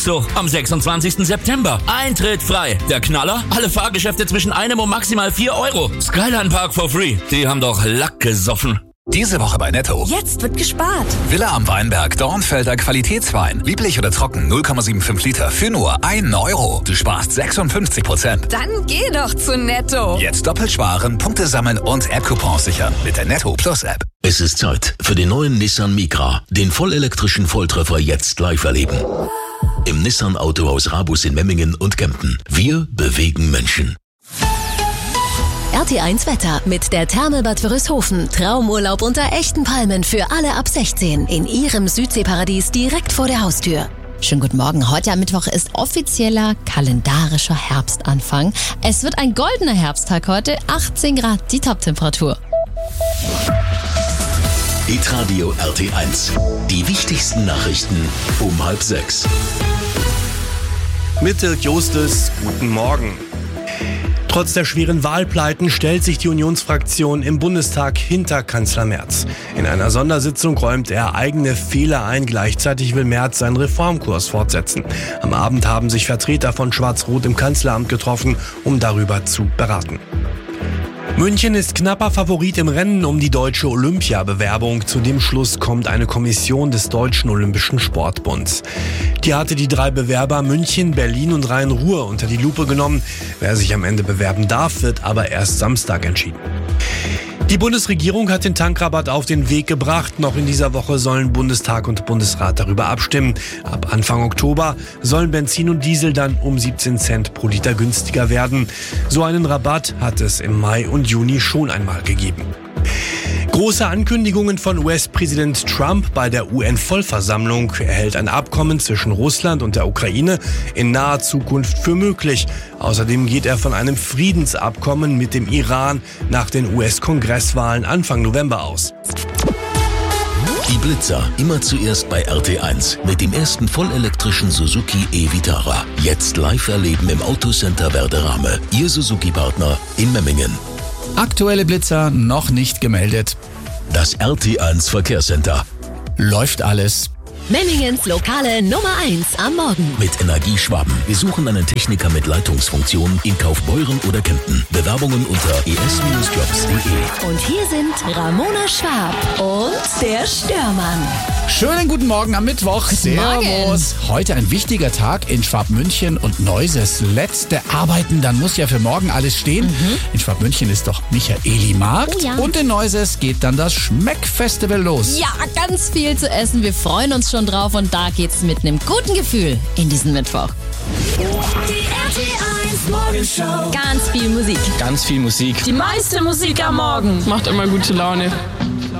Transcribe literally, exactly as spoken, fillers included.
So, am sechsundzwanzigsten September. Eintritt frei. Der Knaller? Alle Fahrgeschäfte zwischen einem und maximal vier Euro. Skyline Park for free. Die haben doch Lack gesoffen. Diese Woche bei Netto. Jetzt wird gespart. Villa am Weinberg, Dornfelder Qualitätswein. Lieblich oder trocken, null Komma fünfundsiebzig Liter für nur einen Euro. Du sparst sechsundfünfzig Prozent. Dann geh doch zu Netto. Jetzt doppelt sparen, Punkte sammeln und App-Coupons sichern mit der Netto Plus App. Es ist Zeit für den neuen Nissan Micra. Den vollelektrischen Volltreffer jetzt live erleben. Im Nissan Autohaus Rabus in Memmingen und Kempten. Wir bewegen Menschen. R T eins Wetter mit der Therme-Bad Wörishofen. Traumurlaub unter echten Palmen für alle ab sechzehn in Ihrem Südseeparadies direkt vor der Haustür. Schönen guten Morgen. Heute am Mittwoch ist offizieller kalendarischer Herbstanfang. Es wird ein goldener Herbsttag heute. achtzehn Grad die Toptemperatur. Hitradio R T eins. Die wichtigsten Nachrichten um halb sechs. Mit Dirk Justus, guten Morgen. Trotz der schweren Wahlpleiten stellt sich die Unionsfraktion im Bundestag hinter Kanzler Merz. In einer Sondersitzung räumt er eigene Fehler ein. Gleichzeitig will Merz seinen Reformkurs fortsetzen. Am Abend haben sich Vertreter von Schwarz-Rot im Kanzleramt getroffen, um darüber zu beraten. München ist knapper Favorit im Rennen um die deutsche Olympiabewerbung. Zu dem Schluss kommt eine Kommission des Deutschen Olympischen Sportbunds. Die hatte die drei Bewerber München, Berlin und Rhein-Ruhr unter die Lupe genommen. Wer sich am Ende bewerben darf, wird aber erst Samstag entschieden. Die Bundesregierung hat den Tankrabatt auf den Weg gebracht. Noch in dieser Woche sollen Bundestag und Bundesrat darüber abstimmen. Ab Anfang Oktober sollen Benzin und Diesel dann um siebzehn Cent pro Liter günstiger werden. So einen Rabatt hat es im Mai und Juni schon einmal gegeben. Große Ankündigungen von U S-Präsident Trump bei der U N-Vollversammlung. Er hält ein Abkommen zwischen Russland und der Ukraine in naher Zukunft für möglich. Außerdem geht er von einem Friedensabkommen mit dem Iran nach den U S-Kongresswahlen Anfang November aus. Die Blitzer immer zuerst bei R T eins mit dem ersten vollelektrischen Suzuki e-Vitara. Jetzt live erleben im Autocenter Werderame. Ihr Suzuki-Partner in Memmingen. Aktuelle Blitzer noch nicht gemeldet. Das R T eins Verkehrscenter. Läuft alles. Memmingens lokale Nummer eins am Morgen. Mit Energie Schwaben. Wir suchen einen Techniker mit Leitungsfunktion in Kaufbeuren oder Kempten. Bewerbungen unter e s jobs punkt de. Und hier sind Ramona Schwab und der Störmann. Schönen guten Morgen am Mittwoch. Servus. Heute ein wichtiger Tag in Schwabmünchen und Neuses. Letzte Arbeiten, dann muss ja für morgen alles stehen. Mhm. In Schwabmünchen ist doch Michaeli Markt. Oh ja. Und in Neuses geht dann das Schmeckfestival los. Ja, ganz viel zu essen. Wir freuen uns schon drauf und da geht's mit einem guten Gefühl in diesen Mittwoch. Die R T eins Morgenshow. Ganz viel Musik. Ganz viel Musik. Die meiste Musik am Morgen. Macht immer gute Laune.